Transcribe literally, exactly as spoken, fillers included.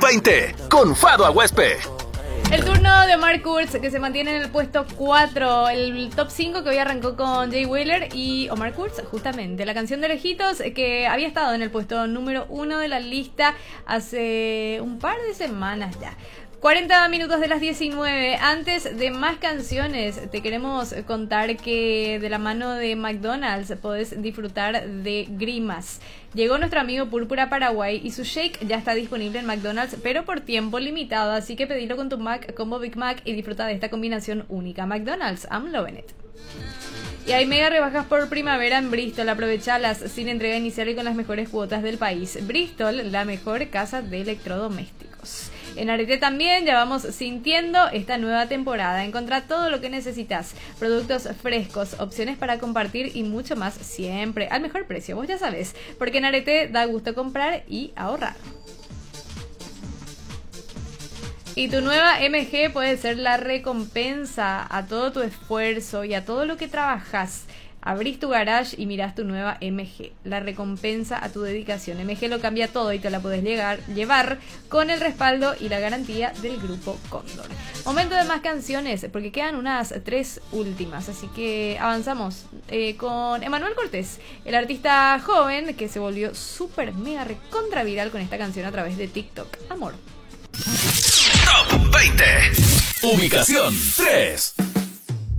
veinte con Fado Aguespe. El turno de Omar Kurz, que se mantiene en el puesto cuatro. El top cinco que hoy arrancó con Jay Wheeler y Omar Kurz, justamente. La canción de Lejitos, que había estado en el puesto número uno de la lista hace un par de semanas ya. cuarenta minutos de las diecinueve. Antes de más canciones, te queremos contar que de la mano de McDonald's podés disfrutar de Grimas. Llegó nuestro amigo Púrpura Paraguay y su shake ya está disponible en McDonald's, pero por tiempo limitado, así que pedilo con tu Mac Combo Big Mac y disfruta de esta combinación única. McDonald's, I'm loving it. Y hay mega rebajas por primavera en Bristol. Aprovechalas sin entrega inicial y con las mejores cuotas del país. Bristol, la mejor casa de electrodomésticos. En Arete también ya vamos sintiendo esta nueva temporada. Encontrá todo lo que necesitas. Productos frescos, opciones para compartir y mucho más siempre al mejor precio. Vos ya sabés, porque en Arete da gusto comprar y ahorrar. Y tu nueva M G puede ser la recompensa a todo tu esfuerzo y a todo lo que trabajas. Abrís tu garage y mirás tu nueva M G. La recompensa a tu dedicación. M G lo cambia todo y te la podés llegar, llevar con el respaldo y la garantía del Grupo Cóndor. Momento de más canciones, porque quedan unas tres últimas. Así que avanzamos eh, con Emanuel Cortés, el artista joven que se volvió súper mega recontra viral con esta canción a través de TikTok. Amor. Top veinte. Ubicación tres.